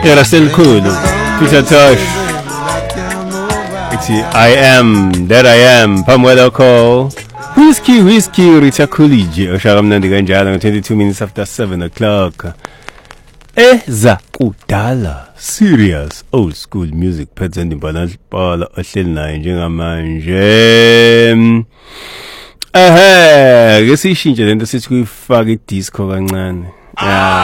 Era Selkhulu, Peter Tosh. I am that I am. Pamela Call. Whiskey, Rita Coolidge. Osharamnandi kanjalo 22 minutes after 7 o'clock. Eza kudala. Serious old school music. Phethe ndibala bhala ohleli naye njengamanje. Ke sishintshe lento sithi kuyifaka i-disco kancane.